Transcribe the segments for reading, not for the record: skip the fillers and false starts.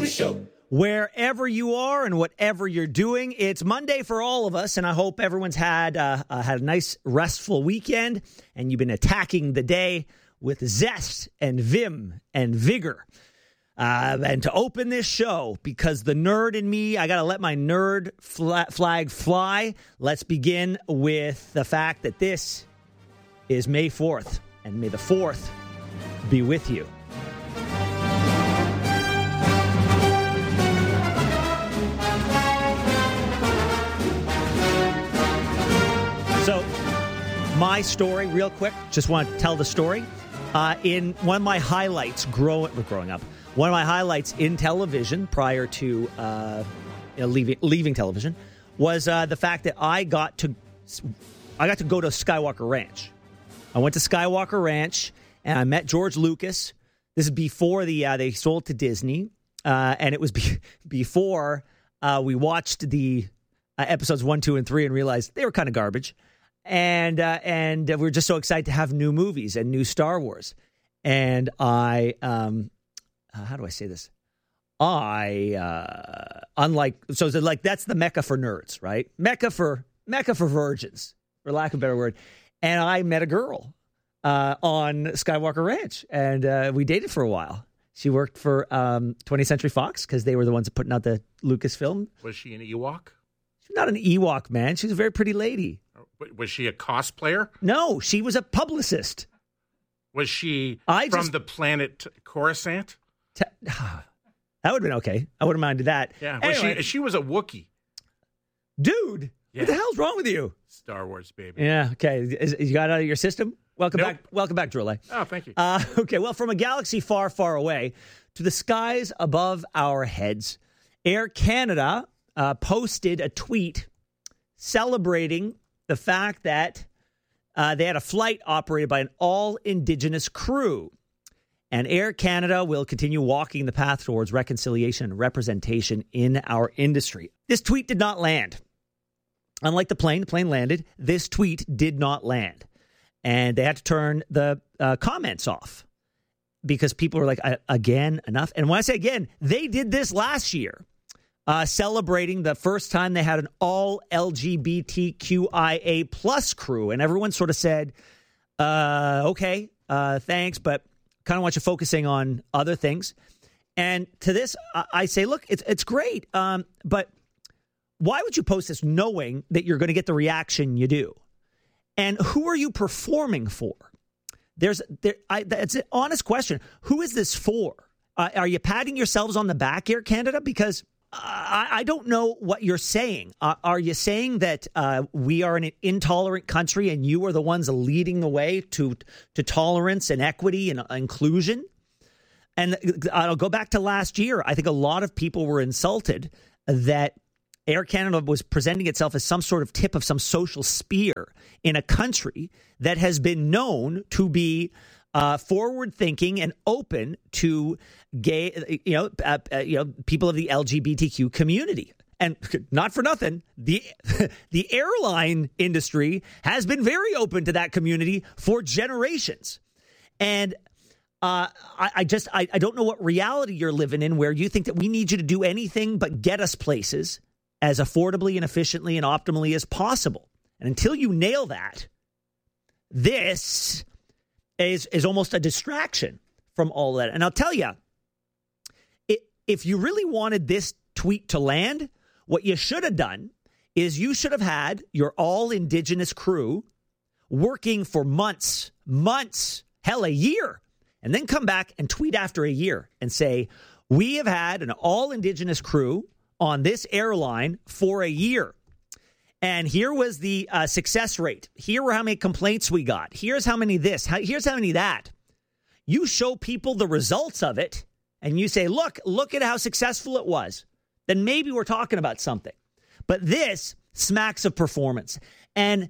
Show. Wherever you are and whatever you're doing, it's Monday for all of us, and I hope everyone's had a nice, restful weekend, and you've been attacking the day with zest and vim and vigor. And to open this show, because the nerd in me, I got to let my nerd flag fly. Let's begin with the fact that this is May 4th, and may the 4th be with you. So, my story, real quick, just want to tell the story. In one of my highlights growing up, one of my highlights in television prior to leaving television was the fact that I got to go to Skywalker Ranch. I went to Skywalker Ranch and I met George Lucas. This is before they sold to Disney, and it was before we watched the episodes 1, 2, and 3 and realized they were kind of garbage. And we were just so excited to have new movies and new Star Wars. And I, how do I say this? That's the Mecca for nerds, right? Mecca for virgins, for lack of a better word. And I met a girl on Skywalker Ranch, and we dated for a while. She worked for 20th Century Fox because they were the ones putting out the Lucasfilm. Was she an Ewok? She's not an Ewok, man. She's a very pretty lady. Was she a cosplayer? No, she was a publicist. Was she from the planet Coruscant? That would have been okay. I wouldn't mind that. Yeah. Anyway, she was a Wookiee. Dude, yeah. What the hell's wrong with you? Star Wars, baby. Yeah, okay. You got it out of your system? Welcome Nope. back. Welcome back, Drole. Oh, thank you. Okay, well, from a galaxy far, far away to the skies above our heads, Air Canada posted a tweet celebrating the fact that they had a flight operated by an all-Indigenous crew. And Air Canada will continue walking the path towards reconciliation and representation in our industry. This tweet did not land. Unlike the plane landed. This tweet did not land. And they had to turn the comments off because people were like, again, enough. And when I say again, they did this last year. Celebrating the first time they had an all LGBTQIA plus crew. And everyone sort of said, okay, thanks, but kind of want you focusing on other things. And to this, I say, look, it's great. But why would you post this knowing that you're going to get the reaction you do? And who are you performing for? It's an honest question. Who is this for? Are you patting yourselves on the back, Air Canada? Because I don't know what you're saying. Are you saying that we are an intolerant country and you are the ones leading the way to tolerance and equity and inclusion? And I'll go back to last year. I think a lot of people were insulted that Air Canada was presenting itself as some sort of tip of some social spear in a country that has been known to be forward-thinking and open to gay, people of the LGBTQ community. And not for nothing, the airline industry has been very open to that community for generations. And I don't know what reality you're living in where you think that we need you to do anything but get us places as affordably and efficiently and optimally as possible. And until you nail that, this is almost a distraction from all that. And I'll tell you, if you really wanted this tweet to land, what you should have done is you should have had your all-Indigenous crew working for months, hell, a year, and then come back and tweet after a year and say, we have had an all-Indigenous crew on this airline for a year. And here was the success rate. Here were how many complaints we got. Here's how many this. Here's how many that. You show people the results of it, and you say, look at how successful it was. Then maybe we're talking about something. But this smacks of performance. And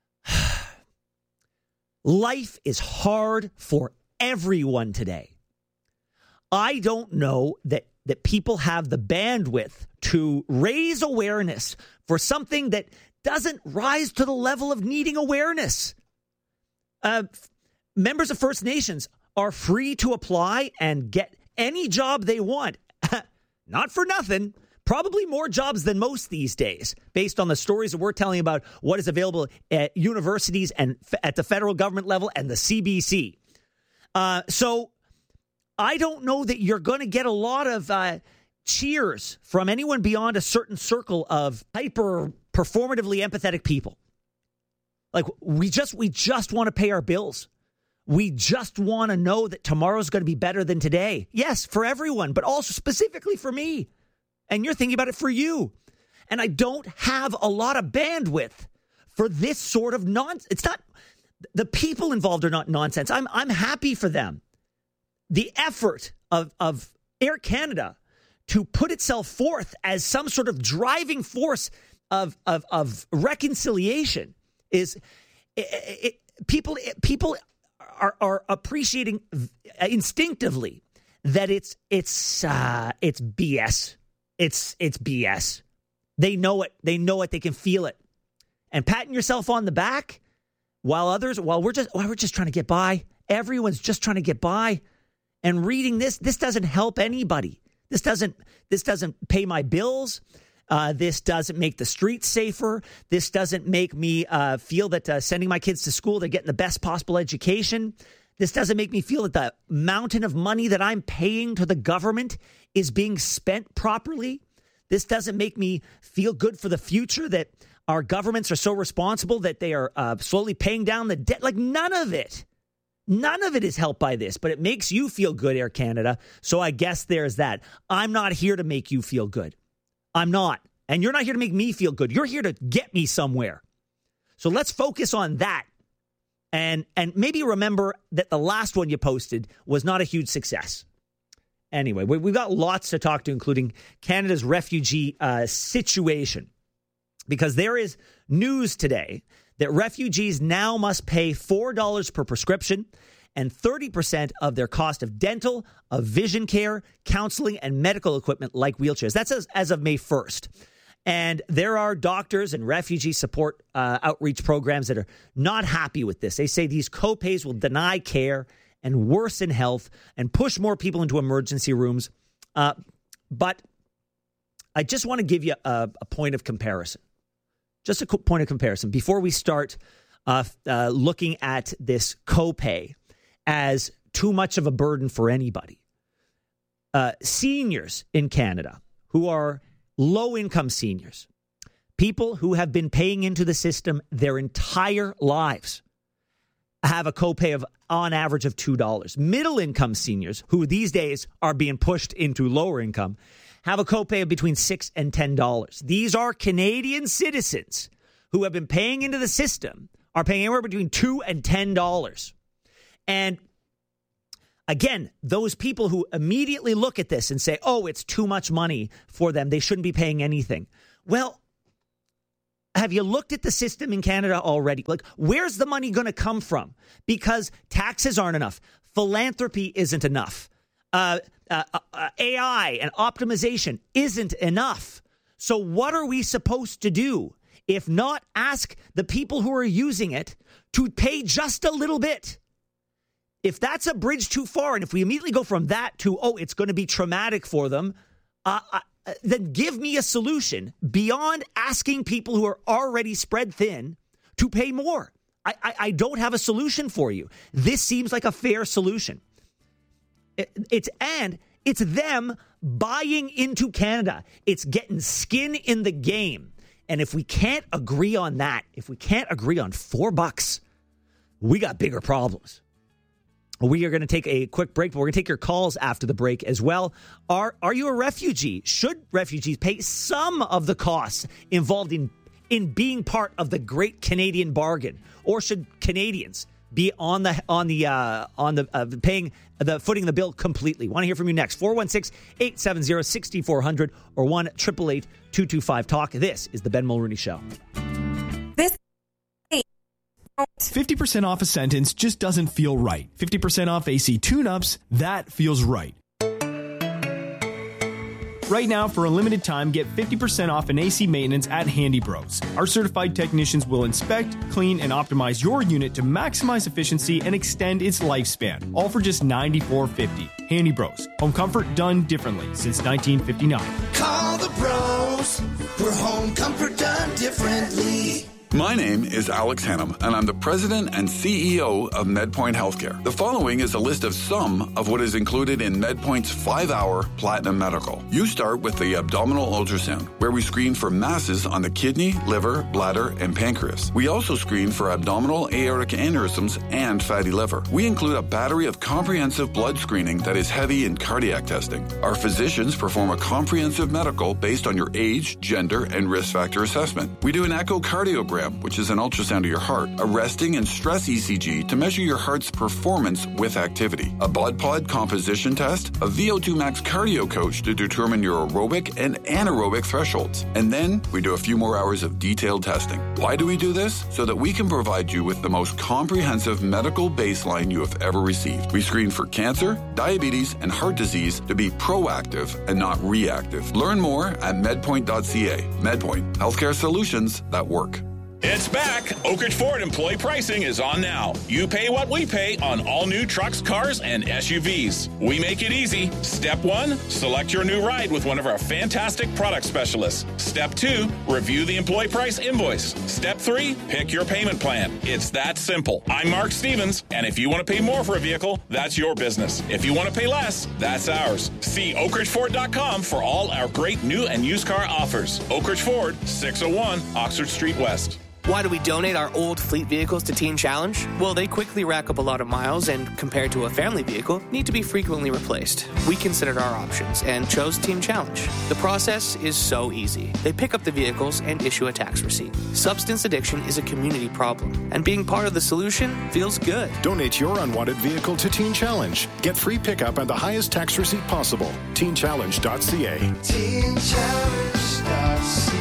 life is hard for everyone today. I don't know that people have the bandwidth to raise awareness for something that doesn't rise to the level of needing awareness. Members of First Nations are free to apply and get any job they want. not for nothing, probably more jobs than most these days, based on the stories that we're telling about what is available at universities and at the federal government level and the CBC. So I don't know that you're going to get a lot of cheers from anyone beyond a certain circle of hyper performatively empathetic people. Like we just want to pay our bills. We just want to know that tomorrow's going to be better than today. Yes, for everyone, but also specifically for me. And you're thinking about it for you. And I don't have a lot of bandwidth for this sort of nonsense. It's not, the people involved are not nonsense. I'm happy for them. The effort of Air Canada to put itself forth as some sort of driving force of reconciliation is people are appreciating instinctively that it's BS. It's BS. They know it. They know it. They can feel it. And patting yourself on the back while we're just trying to get by. Everyone's just trying to get by. And reading this doesn't help anybody. This doesn't pay my bills. This doesn't make the streets safer. This doesn't make me feel that sending my kids to school, they're getting the best possible education. This doesn't make me feel that the mountain of money that I'm paying to the government is being spent properly. This doesn't make me feel good for the future that our governments are so responsible that they are slowly paying down the debt. Like none of it is helped by this, but it makes you feel good, Air Canada. So I guess there's that. I'm not here to make you feel good. I'm not. And you're not here to make me feel good. You're here to get me somewhere. So let's focus on that. And maybe remember that the last one you posted was not a huge success. Anyway, we've got lots to talk to, including Canada's refugee situation. Because there is news today that refugees now must pay $4 per prescription and 30% of their cost of dental, of vision care, counseling, and medical equipment like wheelchairs. That's as of May 1st. And there are doctors and refugee support outreach programs that are not happy with this. They say these copays will deny care and worsen health and push more people into emergency rooms. But I just want to give you a point of comparison. Just a point of comparison before we start looking at this copay as too much of a burden for anybody. Seniors in Canada who are low-income seniors, people who have been paying into the system their entire lives, have a copay of, on average, of $2. Middle-income seniors, who these days are being pushed into lower income, have a copay of between $6 and $10. These are Canadian citizens who have been paying into the system, are paying anywhere between $2 and $10. And again, those people who immediately look at this and say, oh, it's too much money for them, they shouldn't be paying anything. Well, have you looked at the system in Canada already? Like, where's the money going to come from? Because taxes aren't enough. Philanthropy isn't enough. AI and optimization isn't enough. So what are we supposed to do if not ask the people who are using it to pay just a little bit? If that's a bridge too far, and if we immediately go from that to, oh, it's going to be traumatic for them, then give me a solution beyond asking people who are already spread thin to pay more. I don't have a solution for you. This seems like a fair solution. It's them buying into Canada. It's getting skin in the game. And if we can't agree on that, if we can't agree on $4, we got bigger problems. We are going to take a quick break, but we're going to take your calls after the break as well. Are you a refugee? Should refugees pay some of the costs involved in being part of the great Canadian bargain, or should Canadians be on the paying the footing the bill completely? Want to hear from you next? 416-870-6400 or 1-888-225-TALK. This is the Ben Mulrooney Show. 50% off a sentence just doesn't feel right. 50% off AC tune-ups, that feels right. Right now, for a limited time, get 50% off an AC maintenance at Handy Bros. Our certified technicians will inspect, clean, and optimize your unit to maximize efficiency and extend its lifespan, all for just $94.50. Handy Bros. Home comfort done differently since 1959. Call the bros for home comfort done differently. My name is Alex Hannum, and I'm the president and CEO of MedPoint Healthcare. The following is a list of some of what is included in MedPoint's 5-hour Platinum Medical. You start with the abdominal ultrasound, where we screen for masses on the kidney, liver, bladder, and pancreas. We also screen for abdominal aortic aneurysms and fatty liver. We include a battery of comprehensive blood screening that is heavy in cardiac testing. Our physicians perform a comprehensive medical based on your age, gender, and risk factor assessment. We do an echocardiogram, which is an ultrasound of your heart, a resting and stress ECG to measure your heart's performance with activity, a blood pod composition test, a VO2 max cardio coach to determine your aerobic and anaerobic thresholds. And then we do a few more hours of detailed testing. Why do we do this? So that we can provide you with the most comprehensive medical baseline you have ever received. We screen for cancer, diabetes, and heart disease to be proactive and not reactive. Learn more at medpoint.ca. MedPoint, healthcare solutions that work. It's back. Oakridge Ford employee pricing is on now. You pay what we pay on all new trucks, cars, and SUVs. We make it easy. Step 1, select your new ride with one of our fantastic product specialists. Step 2, review the employee price invoice. Step 3, pick your payment plan. It's that simple. I'm Mark Stevens, and if you want to pay more for a vehicle, that's your business. If you want to pay less, that's ours. See oakridgeford.com for all our great new and used car offers. Oakridge Ford, 601 Oxford Street West. Why do we donate our old fleet vehicles to Teen Challenge? Well, they quickly rack up a lot of miles and, compared to a family vehicle, need to be frequently replaced. We considered our options and chose Teen Challenge. The process is so easy. They pick up the vehicles and issue a tax receipt. Substance addiction is a community problem, and being part of the solution feels good. Donate your unwanted vehicle to Teen Challenge. Get free pickup and the highest tax receipt possible. TeenChallenge.ca. TeenChallenge.ca.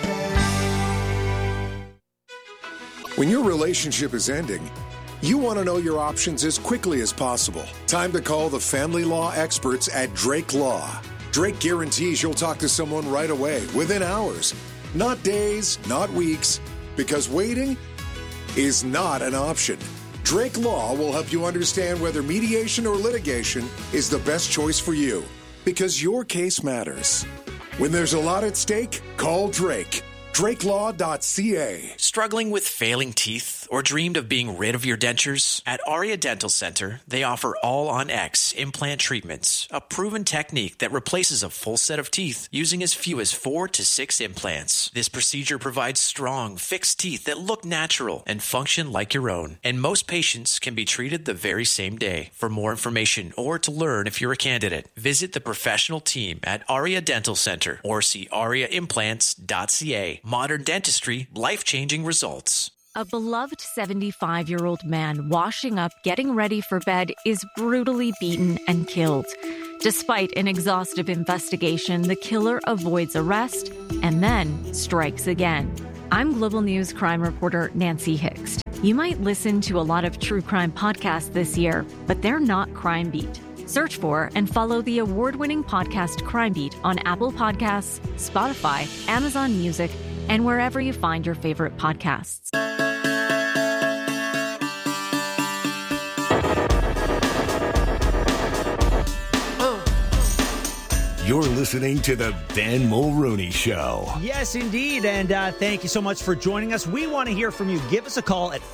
When your relationship is ending, you want to know your options as quickly as possible. Time to call the family law experts at Drake Law. Drake guarantees you'll talk to someone right away, within hours. Not days, not weeks, because waiting is not an option. Drake Law will help you understand whether mediation or litigation is the best choice for you, because your case matters. When there's a lot at stake, call Drake. DrakeLaw.ca. Struggling with failing teeth or dreamed of being rid of your dentures? At Aria Dental Center, they offer All-on-X implant treatments, a proven technique that replaces a full set of teeth using as few as 4 to 6 implants. This procedure provides strong, fixed teeth that look natural and function like your own. And most patients can be treated the very same day. For more information or to learn if you're a candidate, visit the professional team at Aria Dental Center or see ariaimplants.ca. Modern dentistry, life-changing results. A beloved 75-year-old man washing up, getting ready for bed, is brutally beaten and killed. Despite an exhaustive investigation, the killer avoids arrest and then strikes again. I'm Global News crime reporter Nancy Hixt. You might listen to a lot of true crime podcasts this year, but they're not Crime Beat. Search for and follow the award-winning podcast Crime Beat on Apple Podcasts, Spotify, Amazon Music, and wherever you find your favorite podcasts. You're listening to the Ben Mulrooney Show. Yes, indeed. And thank you so much for joining us. We want to hear from you. Give us a call at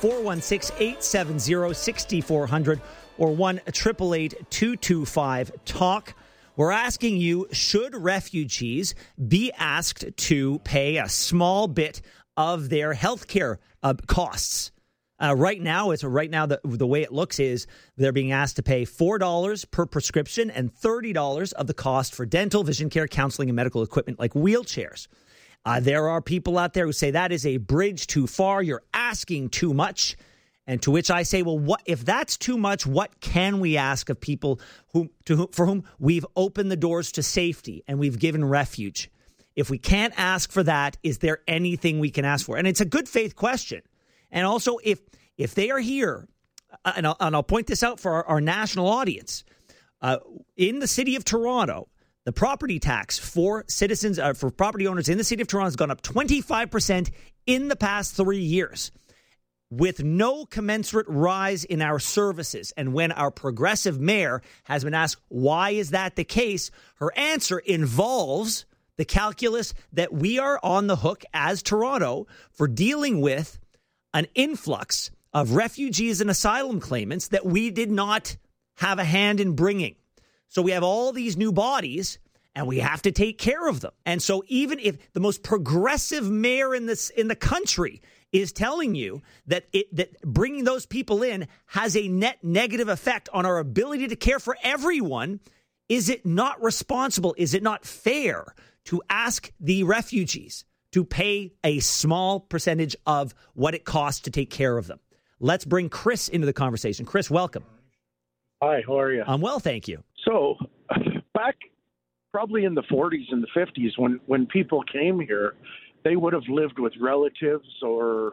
416-870-6400 or 1-888-225-TALK. We're asking you, should refugees be asked to pay a small bit of their health care costs? Right now, the way it looks is they're being asked to pay $4 per prescription and $30 of the cost for dental, vision care, counseling, and medical equipment like wheelchairs. There are people out there who say that is a bridge too far. You're asking too much. And to which I say, well, what if that's too much? What can we ask of people for whom we've opened the doors to safety and we've given refuge? If we can't ask for that, is there anything we can ask for? And it's a good faith question. And also, if they are here, and I'll point this out for our national audience, in the city of Toronto, the property tax for citizens, for property owners in the city of Toronto has gone up 25% in the past 3 years. with no commensurate rise in our services. And when our progressive mayor has been asked, why is that the case? Her answer involves the calculus that we are on the hook as Toronto for dealing with an influx of refugees and asylum claimants that we did not have a hand in bringing. So we have all these new bodies and we have to take care of them. And so even if the most progressive mayor in the country is telling you that bringing those people in has a net negative effect on our ability to care for everyone, is it not responsible? Is it not fair to ask the refugees to pay a small percentage of what it costs to take care of them? Let's bring Chris into the conversation. Chris, welcome. Hi, how are you? I'm well, thank you. So back probably in the 40s and the 50s when people came here, they would have lived with relatives, or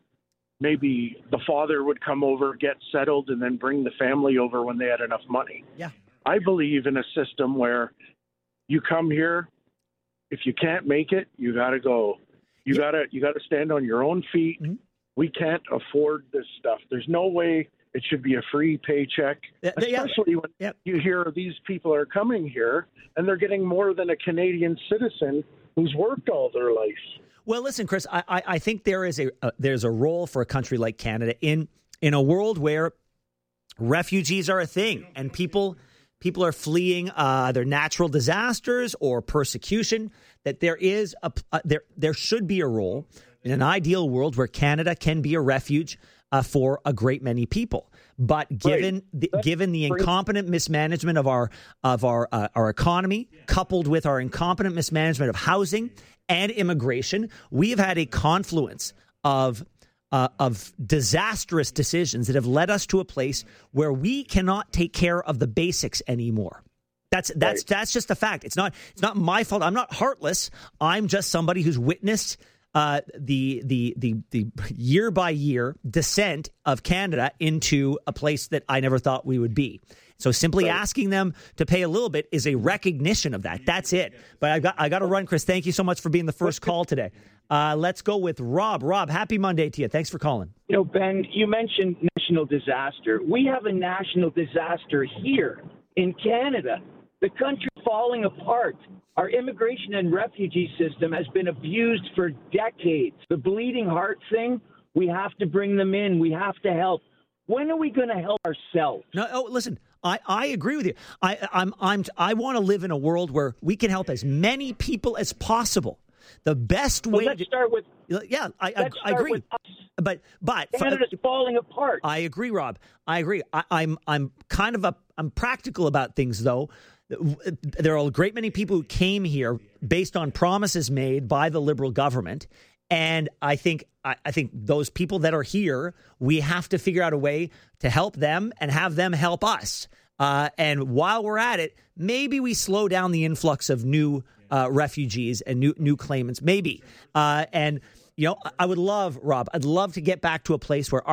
maybe the father would come over, get settled, and then bring the family over when they had enough money. Yeah. I believe in a system where you come here, if you can't make it, you got to go. You got to stand on your own feet. Mm-hmm. We can't afford this stuff. There's no way it should be a free paycheck, especially when you hear these people are coming here and they're getting more than a Canadian citizen who's worked all their life. Well, listen, Chris, I think there's a role for a country like Canada in a world where refugees are a thing and people are fleeing either natural disasters or persecution. That there should be a role in an ideal world where Canada can be a refuge for a great many people. But given the incompetent mismanagement of our economy, coupled with our incompetent mismanagement of housing and immigration, we have had a confluence of disastrous decisions that have led us to a place where we cannot take care of the basics anymore. That's just a fact. It's not my fault. I'm not heartless. I'm just somebody who's witnessed the year by year descent of Canada into a place that I never thought we would be. So simply asking them to pay a little bit is a recognition of that. That's it. But I got to run, Chris. Thank you so much for being the first call today. Let's go with Rob. Rob, happy Monday to you. Thanks for calling. You know, Ben, you mentioned national disaster. We have a national disaster here in Canada. The country falling apart. Our immigration and refugee system has been abused for decades. The bleeding heart thing, we have to bring them in. We have to help. When are we going to help ourselves? No, listen, I agree with you. I want to live in a world where we can help as many people as possible. The best way. Let's start with. Yeah, I agree. With us. But Canada's falling apart. I agree, Rob. I agree. I'm practical about things, though. There are a great many people who came here based on promises made by the Liberal government. And I think those people that are here, we have to figure out a way to help them and have them help us. And while we're at it, maybe we slow down the influx of new refugees and new claimants, maybe. And, you know, I would love, Rob, I'd love to get back to a place where our